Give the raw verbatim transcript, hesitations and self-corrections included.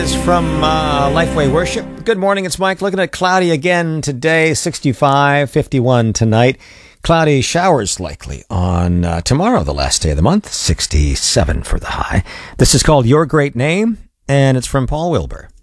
It's from uh, Lifeway Worship. Good morning, it's Mike. Looking at cloudy again today, sixty-five, fifty-one tonight. Cloudy showers likely on uh, tomorrow, the last day of the month, sixty-seven for the high. This is called Your Great Name, and it's from Paul Wilbur.